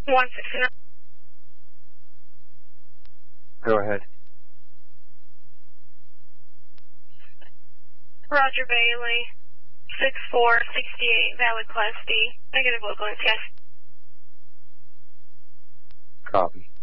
169. Go ahead. Roger Bailey, 6468, valid Class D. Negative local NCS. Copy.